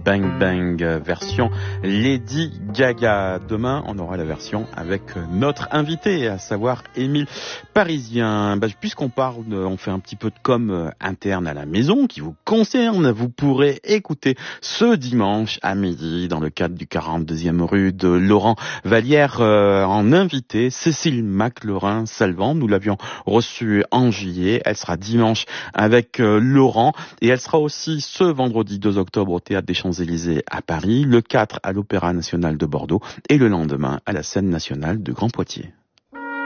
Bang Bang, version Lady Gaga. Demain, on aura la version avec notre invité, à savoir Émile Parisien. Puisqu'on parle, on fait un petit peu de com interne à la maison qui vous concerne, vous pourrez écouter ce dimanche à midi, dans le cadre du 42e rue de Laurent Vallière, en invité Cécile McLaurin-Salvant. Nous l'avions reçue en juillet. Elle sera dimanche avec Laurent, et elle sera aussi ce vendredi 2 octobre au Théâtre des Champs-Élysées à Paris, le 4 à l'Opéra National de Bordeaux et le lendemain à la Scène Nationale de Grand Poitiers.